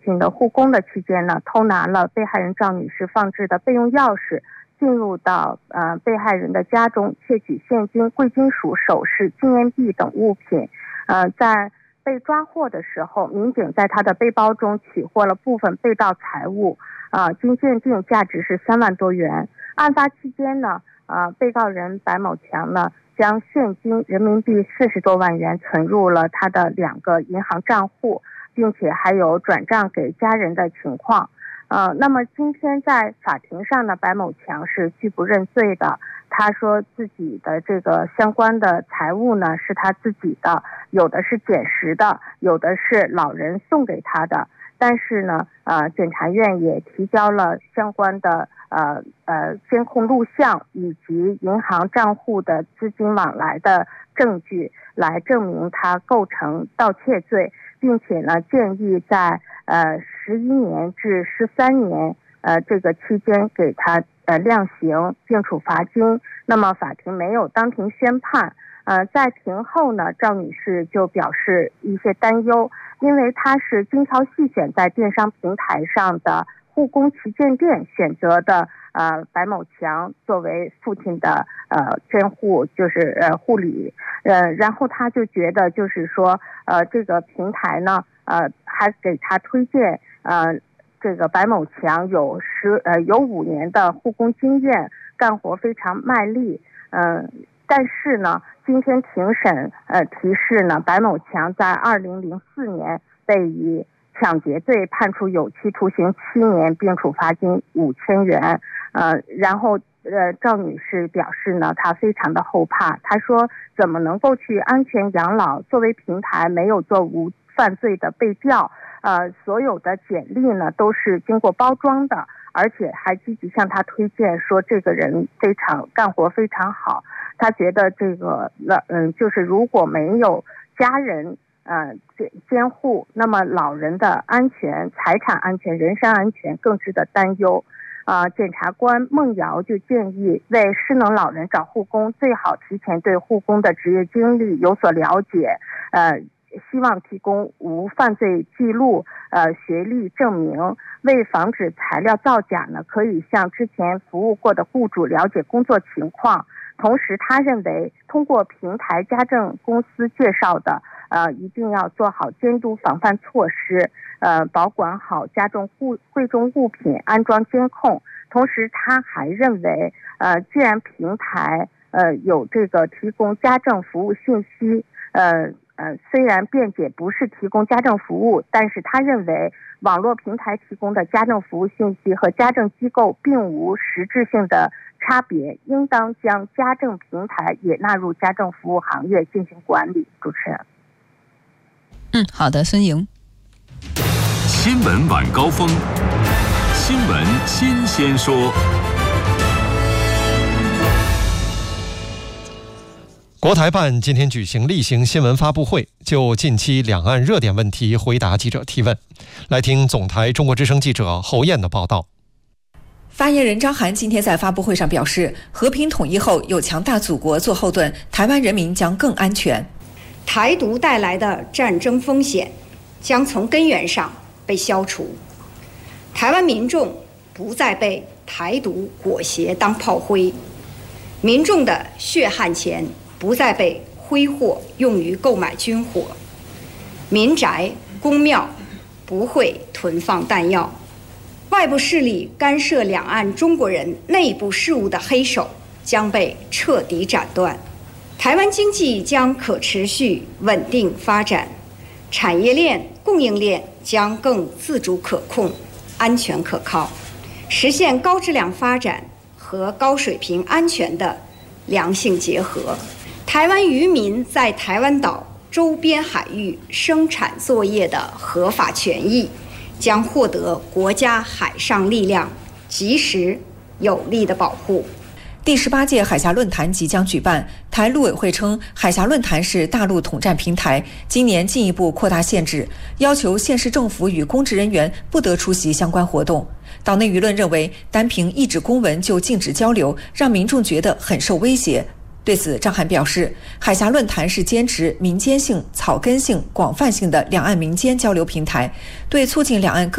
境的护工的期间呢，偷拿了被害人赵女士放置的备用钥匙，进入到被害人的家中，窃取现金、贵金属、首饰、纪念币等物品。在被抓获的时候，民警在他的背包中取获了部分被盗财物，经鉴定价值是3万多元。案发期间呢，被告人白某强呢，将现金人民币40多万元存入了他的2个银行账户，并且还有转账给家人的情况。那么今天在法庭上呢，白某强是拒不认罪的。他说自己的这个相关的财物呢是他自己的，有的是捡拾的，有的是老人送给他的。但是呢，检察院也提交了相关的监控录像以及银行账户的资金往来的证据，来证明他构成盗窃罪，并且呢建议在11年至13年这个期间给他量刑并处罚金。那么法庭没有当庭宣判。在庭后呢，赵女士就表示一些担忧，因为她是精挑细选在电商平台上的护工旗舰店选择的白某强作为父亲的监护，就是护理。然后她就觉得就是说这个平台呢还给她推荐这个白某强有5年的护工经验，干活非常卖力。但是呢，今天庭审提示呢，白某强在2004年被以抢劫罪判处有期徒刑7年，并处罚金5000元。然后赵女士表示呢，她非常的后怕，她说怎么能够去安全养老？作为平台没有做无犯罪的背调，所有的简历呢都是经过包装的，而且还积极向他推荐说这个人干活非常好。他觉得这个就是如果没有家人监护，那么老人的安全、财产安全、人身安全更值得担忧。检察官孟瑶就建议为失能老人找护工，最好提前对护工的职业经历有所了解，希望提供无犯罪记录、学历证明。为防止材料造假呢，可以向之前服务过的雇主了解工作情况。同时他认为通过平台家政公司介绍的一定要做好监督防范措施，保管好家中贵重物品，安装监控。同时他还认为既然平台有这个提供家政服务信息，虽然辩解不是提供家政服务，但是他认为网络平台提供的家政服务信息和家政机构并无实质性的差别，应当将家政平台也纳入家政服务行业进行管理。主持人。 好的，孙莹。 新闻晚高峰，新闻新鲜说。 国台办今天举行例行新闻发布会，就近期两岸热点问题回答记者提问。来听总台中国之声记者侯燕的报道。 发言人张涵今天在发布会上表示，和平统一后有强大祖国做后盾，台湾人民将更安全。 台独带来的战争风险将从根源上被消除，台湾民众不再被台独裹挟当炮灰，民众的血汗钱不再被挥霍用于购买军火，民宅、公庙不会囤放弹药，外部势力干涉两岸中国人内部事务的黑手将被彻底斩断，台湾经济将可持续稳定发展，产业链、供应链将更自主可控、安全可靠，实现高质量发展和高水平安全的良性结合。台湾渔民在台湾岛周边海域生产作业的合法权益将获得国家海上力量及时有力的保护。 第18届海峡论坛即将举办，台陆委会称，海峡论坛是大陆统战平台，今年进一步扩大限制，要求县市政府与公职人员不得出席相关活动。岛内舆论认为，单凭一纸公文就禁止交流，让民众觉得很受威胁。对此，张涵表示，海峡论坛是坚持民间性、草根性、广泛性的两岸民间交流平台，对促进两岸